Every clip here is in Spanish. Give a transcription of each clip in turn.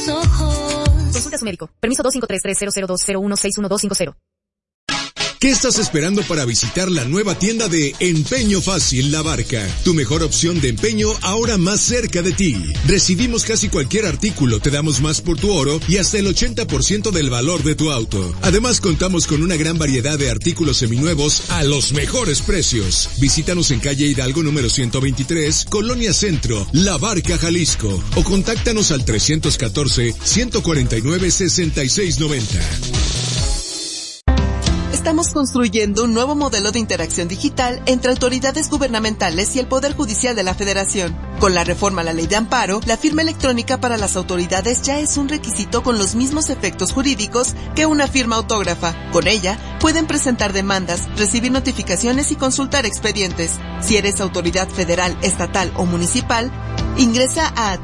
tus ojos. Consulta a su médico. Permiso 2533002016125. ¿Qué estás esperando para visitar la nueva tienda de Empeño Fácil La Barca? Tu mejor opción de empeño ahora más cerca de ti. Recibimos casi cualquier artículo, te damos más por tu oro y hasta el 80% del valor de tu auto. Además contamos con una gran variedad de artículos seminuevos a los mejores precios. Visítanos en calle Hidalgo número 123, Colonia Centro, La Barca, Jalisco. O contáctanos al 314-149-6690. Estamos construyendo un nuevo modelo de interacción digital entre autoridades gubernamentales y el Poder Judicial de la Federación. Con la reforma a la Ley de Amparo, la firma electrónica para las autoridades ya es un requisito con los mismos efectos jurídicos que una firma autógrafa. Con ella, pueden presentar demandas, recibir notificaciones y consultar expedientes. Si eres autoridad federal, estatal o municipal, ingresa a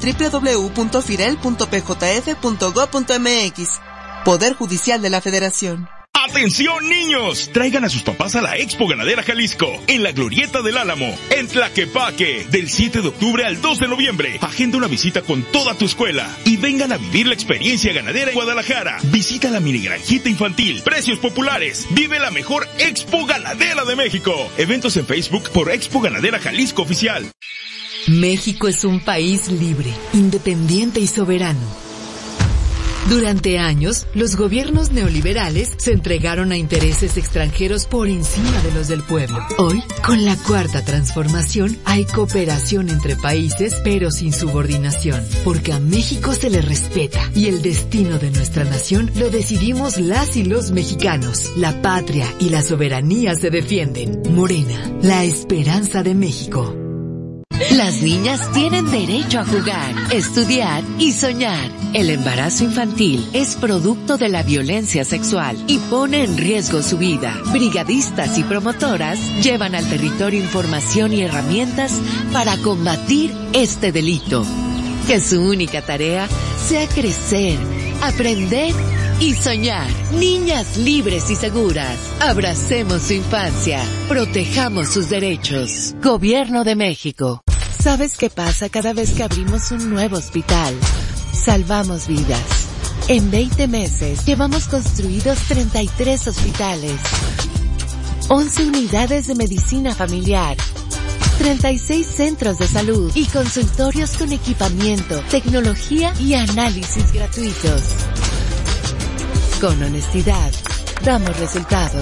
www.firel.pjf.gov.mx. Poder Judicial de la Federación. ¡Atención, niños! Traigan a sus papás a la Expo Ganadera Jalisco, en la Glorieta del Álamo, en Tlaquepaque, del 7 de octubre al 2 de noviembre. Agenda una visita con toda tu escuela y vengan a vivir la experiencia ganadera en Guadalajara. Visita la mini granjita infantil, precios populares, vive la mejor Expo Ganadera de México. Eventos en Facebook por Expo Ganadera Jalisco Oficial. México es un país libre, independiente y soberano. Durante años, los gobiernos neoliberales se entregaron a intereses extranjeros por encima de los del pueblo. Hoy, con la Cuarta Transformación, hay cooperación entre países, pero sin subordinación, porque a México se le respeta y el destino de nuestra nación lo decidimos las y los mexicanos. La patria y la soberanía se defienden. Morena, la esperanza de México. Las niñas tienen derecho a jugar, estudiar y soñar. El embarazo infantil es producto de la violencia sexual y pone en riesgo su vida. Brigadistas y promotoras llevan al territorio información y herramientas para combatir este delito. Que su única tarea sea crecer, aprender y soñar. Niñas libres y seguras. Abracemos su infancia. Protejamos sus derechos. Gobierno de México. ¿Sabes qué pasa cada vez que abrimos un nuevo hospital? Salvamos vidas. En 20 meses llevamos construidos 33 hospitales, 11 unidades de medicina familiar, 36 centros de salud y consultorios con equipamiento, tecnología y análisis gratuitos. Con honestidad, damos resultados.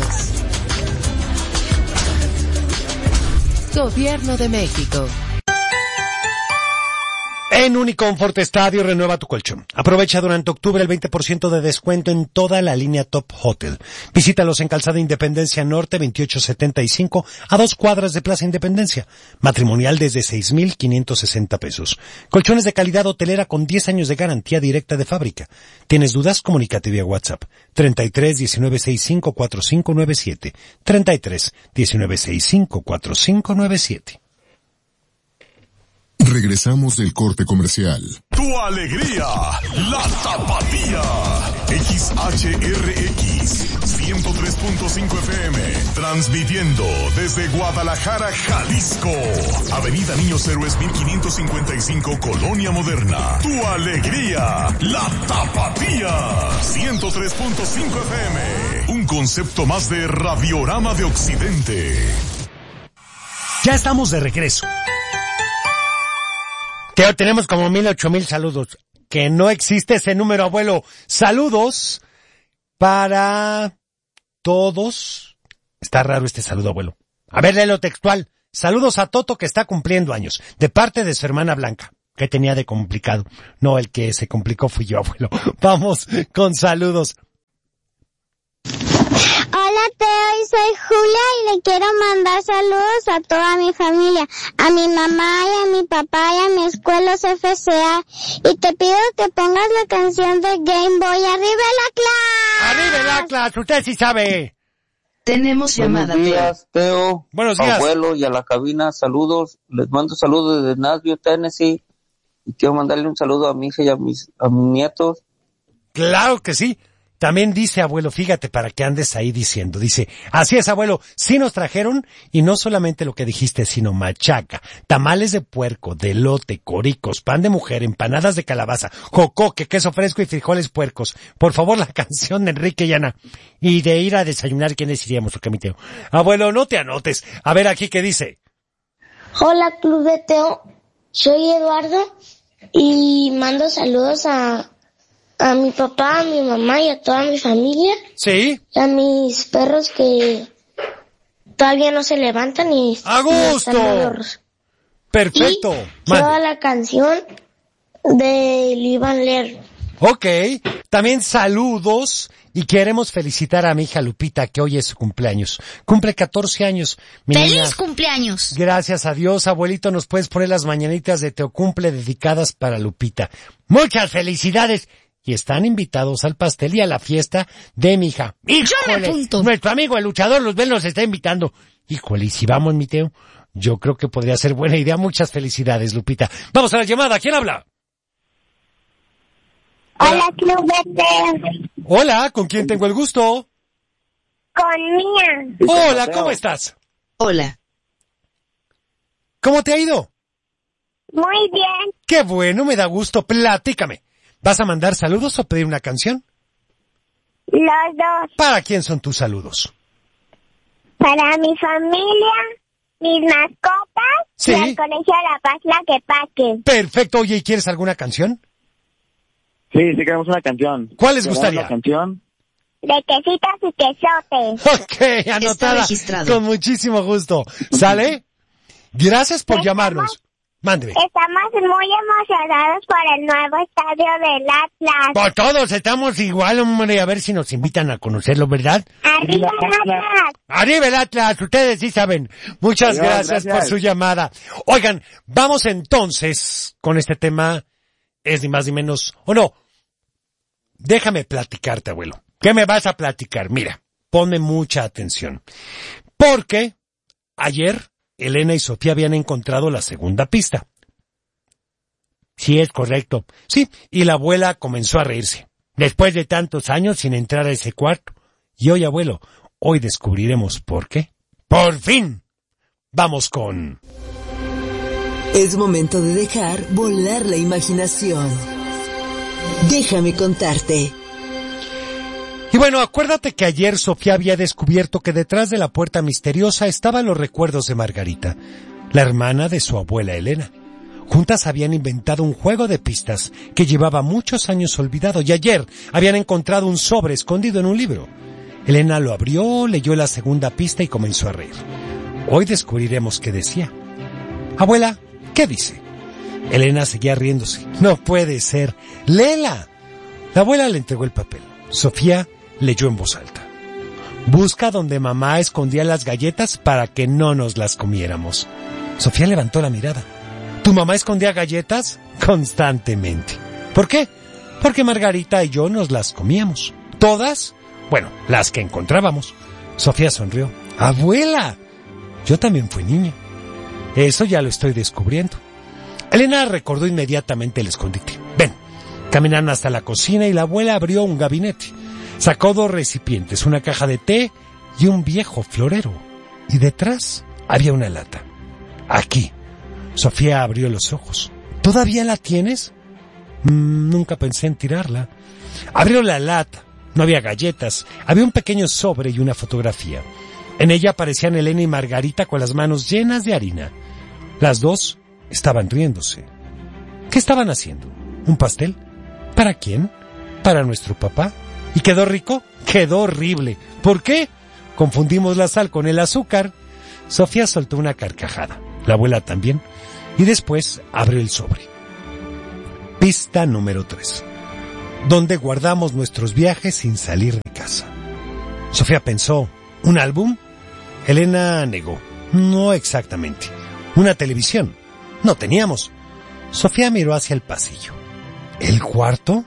Gobierno de México. En Uniconfort Estadio renueva tu colchón. Aprovecha durante octubre el 20% de descuento en toda la línea Top Hotel. Visítalos en Calzada Independencia Norte 2875 a 2 cuadras de Plaza Independencia. Matrimonial desde 6,560 pesos. Colchones de calidad hotelera con 10 años de garantía directa de fábrica. ¿Tienes dudas? Comunícate vía WhatsApp. 33 19 65 4597. 33 19 65 4597. Regresamos del corte comercial. Tu alegría, la Tapatía. XHRX 103.5 FM, transmitiendo desde Guadalajara, Jalisco. Avenida Niños Héroes 1555, Colonia Moderna. Tu alegría, la Tapatía. 103.5 FM, un concepto más de Radiorama de Occidente. Ya estamos de regreso. Que tenemos como 1,000-8,000 saludos. Que no existe ese número, abuelo. Saludos para todos. Está raro este saludo, abuelo. A ver, léelo textual. Saludos a Toto, que está cumpliendo años, de parte de su hermana Blanca. ¿Qué tenía de complicado? No, el que se complicó fui yo, abuelo. Vamos con saludos. Hola Teo, soy Julia y le quiero mandar saludos a toda mi familia, a mi mamá y a mi papá y a mi escuela FCA. Y te pido que pongas la canción de Game Boy, ¡Arriba la clase! ¡Arriba la clase! Usted sí sabe. Tenemos llamada. Buenos días, Teo. Buenos días. Abuelo y a la cabina, saludos. Les mando saludos desde Nashville, Tennessee. Y quiero mandarle un saludo a mi hija y a mis nietos. Claro que sí. También dice, abuelo, fíjate para que andes ahí diciendo, dice, así es, abuelo, sí nos trajeron, y no solamente lo que dijiste, sino machaca, tamales de puerco, de elote, coricos, pan de mujer, empanadas de calabaza, jocoque, queso fresco y frijoles puercos. Por favor, la canción de Enrique y Ana. Y de ir a desayunar, ¿quiénes iríamos? ¿O qué, mi Teo? Abuelo, no te anotes. A ver aquí qué dice. Hola, Club de Teo. Soy Eduardo y mando saludos a mi papá, a mi mamá y a toda mi familia. Sí. Y a mis perros que todavía no se levantan y ¡a gusto! Perfecto. Y toda la canción de Iván Ler. Ok. También saludos y queremos felicitar a mi hija Lupita, que hoy es su cumpleaños. Cumple 14 años. ¡Feliz cumpleaños! Gracias a Dios, abuelito, nos puedes poner las mañanitas de Teocumple dedicadas para Lupita. ¡Muchas felicidades! Y están invitados al pastel y a la fiesta de mi hija. ¡Híjole! Nuestro amigo el luchador Luzbel nos está invitando. Híjole, y si vamos, mi Teo, yo creo que podría ser buena idea. Muchas felicidades, Lupita. Vamos a la llamada. ¿Quién habla? Hola, Club de Teo. Hola, ¿con quién tengo el gusto? Con Mía. Hola, ¿cómo estás? Hola. ¿Cómo te ha ido? Muy bien. Qué bueno, me da gusto. Platícame. ¿Vas a mandar saludos o pedir una canción? Los dos. ¿Para quién son tus saludos? Para mi familia, mis mascotas, sí, y al Colegio La Paz Tlaquepaque. Perfecto. Oye, ¿y quieres alguna canción? Sí, queremos una canción. ¿Cuál les gustaría? Una canción de quesitos y quesotes. Ok, anotada. Con muchísimo gusto. ¿Sale? Gracias por llamarnos. Mándeme. Estamos muy emocionados por el nuevo estadio del Atlas. Por todos estamos igual, hombre, a ver si nos invitan a conocerlo, ¿verdad? ¡Arriba el Atlas! ¡Arriba el Atlas! Ustedes sí saben. Muchas gracias por su llamada. Oigan, vamos entonces con este tema, es ni más ni menos, o no. Déjame platicarte, abuelo. ¿Qué me vas a platicar? Mira, ponme mucha atención. Porque ayer Elena y Sofía habían encontrado la segunda pista. Sí, es correcto. Sí, y la abuela comenzó a reírse. Después de tantos años sin entrar a ese cuarto. Y hoy, abuelo, hoy descubriremos por qué. ¡Por fin! Vamos con... Es momento de dejar volar la imaginación. Déjame contarte. Y bueno, acuérdate que ayer Sofía había descubierto que detrás de la puerta misteriosa estaban los recuerdos de Margarita, la hermana de su abuela Elena. Juntas habían inventado un juego de pistas que llevaba muchos años olvidado y ayer habían encontrado un sobre escondido en un libro. Elena lo abrió, leyó la segunda pista y comenzó a reír. Hoy descubriremos qué decía. Abuela, ¿qué dice? Elena seguía riéndose. No puede ser. ¡Léela! La abuela le entregó el papel. Sofía leyó en voz alta. Busca donde mamá escondía las galletas para que no nos las comiéramos. Sofía levantó la mirada. ¿Tu mamá escondía galletas? Constantemente. ¿Por qué? Porque Margarita y yo nos las comíamos. ¿Todas? Bueno, las que encontrábamos. Sofía sonrió. ¡Abuela! Yo también fui niña. Eso ya lo estoy descubriendo. Elena recordó inmediatamente el escondite. Ven. Caminaron hasta la cocina y la abuela abrió un gabinete. Sacó 2 recipientes, una caja de té y un viejo florero. Y detrás había una lata. Aquí. Sofía abrió los ojos. ¿Todavía la tienes? Nunca pensé en tirarla. Abrió la lata. No había galletas. Había un pequeño sobre y una fotografía. En ella aparecían Elena y Margarita con las manos llenas de harina. Las dos estaban riéndose. ¿Qué estaban haciendo? ¿Un pastel? ¿Para quién? ¿Para nuestro papá? ¿Y quedó rico? Quedó horrible. ¿Por qué? Confundimos la sal con el azúcar. Sofía soltó una carcajada. La abuela también. Y después abrió el sobre. Pista número 3. ¿Dónde guardamos nuestros viajes sin salir de casa? Sofía pensó, ¿un álbum? Elena negó. No exactamente. ¿Una televisión? No teníamos. Sofía miró hacia el pasillo. ¿El cuarto?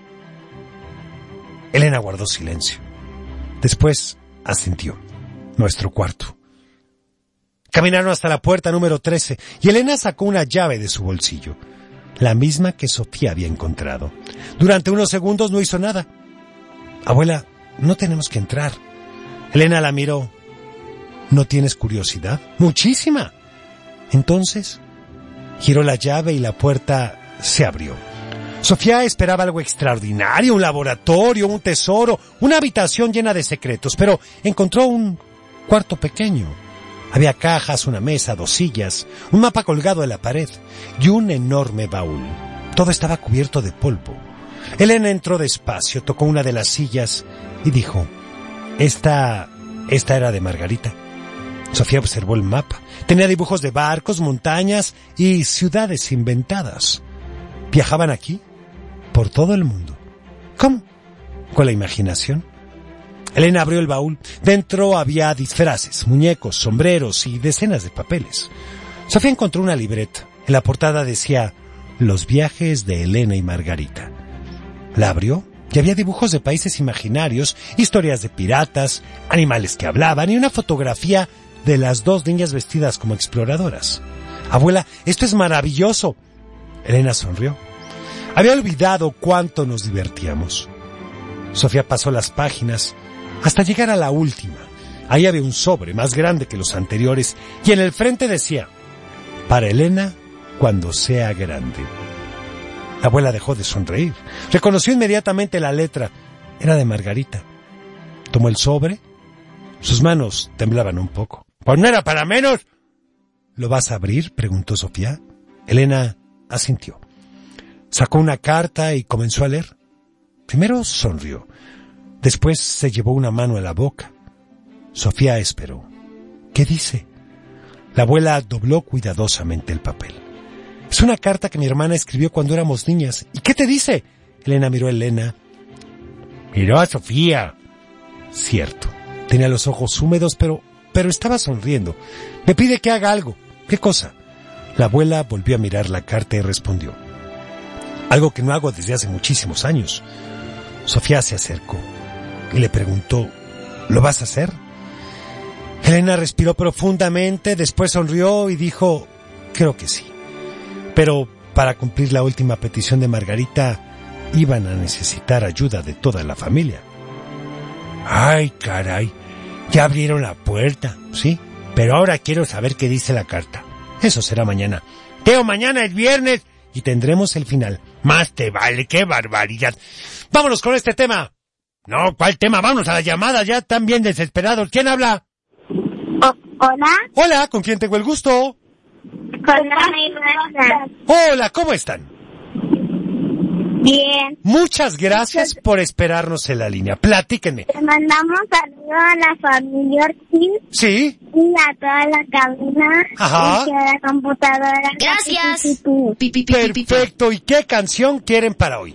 Elena guardó silencio. Después asintió. Nuestro cuarto. Caminaron hasta la puerta número 13 y Elena sacó una llave de su bolsillo. La misma que Sofía había encontrado. Durante unos segundos no hizo nada. Abuela, no tenemos que entrar. Elena la miró. ¿No tienes curiosidad? Muchísima. Entonces, giró la llave y la puerta se abrió. Sofía esperaba algo extraordinario, un laboratorio, un tesoro, una habitación llena de secretos, pero encontró un cuarto pequeño. Había cajas, una mesa, 2 sillas, un mapa colgado en la pared y un enorme baúl. Todo estaba cubierto de polvo. Elena entró despacio, tocó una de las sillas y dijo, Esta era de Margarita. Sofía observó el mapa. Tenía dibujos de barcos, montañas y ciudades inventadas. Viajaban aquí, por todo el mundo. ¿Cómo? Con la imaginación. Elena abrió el baúl. Dentro había disfraces, muñecos, sombreros y decenas de papeles. Sofía encontró una libreta. En la portada decía, Los viajes de Elena y Margarita. La abrió y había dibujos de países imaginarios, historias de piratas, animales que hablaban y una fotografía de las 2 niñas vestidas como exploradoras. Abuela, esto es maravilloso. Elena sonrió. Había olvidado cuánto nos divertíamos. Sofía pasó las páginas hasta llegar a la última. Ahí había un sobre más grande que los anteriores y en el frente decía, para Elena cuando sea grande. La abuela dejó de sonreír. Reconoció inmediatamente la letra. Era de Margarita. Tomó el sobre. Sus manos temblaban un poco. Pues no era para menos. ¿Lo vas a abrir?, preguntó Sofía. Elena asintió. Sacó una carta y comenzó a leer. Primero sonrió. Después se llevó una mano a la boca. Sofía esperó. ¿Qué dice? La abuela dobló cuidadosamente el papel. Es una carta que mi hermana escribió cuando éramos niñas. ¿Y qué te dice? Elena miró a Elena. Miró a Sofía. Cierto. Tenía los ojos húmedos, pero estaba sonriendo. Me pide que haga algo. ¿Qué cosa? La abuela volvió a mirar la carta y respondió. Algo que no hago desde hace muchísimos años. Sofía se acercó y le preguntó, ¿lo vas a hacer? Elena respiró profundamente, después sonrió y dijo, creo que sí. Pero para cumplir la última petición de Margarita, iban a necesitar ayuda de toda la familia. Ay, caray, ya abrieron la puerta, sí, pero ahora quiero saber qué dice la carta. Eso será mañana. Teo, mañana es viernes y tendremos el final. Más te vale, qué barbaridad. Vámonos con este tema. No, ¿cuál tema? Vámonos a la llamada, ya están bien desesperados. ¿Quién habla? Hola. Hola, ¿con quién tengo el gusto? Hola, ¿cómo están? Bien. Muchas gracias por esperarnos en la línea. Platíquenme. Te mandamos saludos a la familia Ortiz. Sí. Y a toda la cabina. Ajá. Y a la computadora. Gracias. Perfecto. ¿Y qué canción quieren para hoy?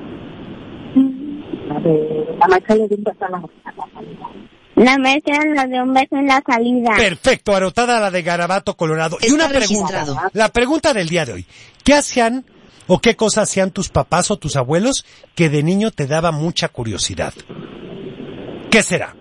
La marcha de un beso en la salida. La marcha de un beso en la salida. Perfecto, anotada la de Garabato Colorado. Está y una registrado. pregunta. La pregunta del día de hoy. ¿Qué hacían o qué cosas hacían tus papás o tus abuelos que de niño te daba mucha curiosidad? ¿Qué será?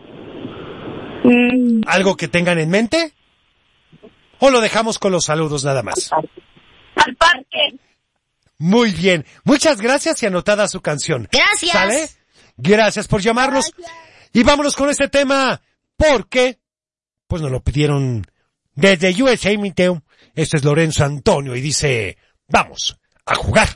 ¿Algo que tengan en mente? ¿O lo dejamos con los saludos nada más? Al parque. Muy bien. Muchas gracias y anotada su canción. Gracias. ¿Sale? Gracias por llamarnos. Gracias. Y vámonos con este tema. ¿Por qué? Pues nos lo pidieron desde USA, mi Teo. Este es Lorenzo Antonio y dice, vamos a jugar.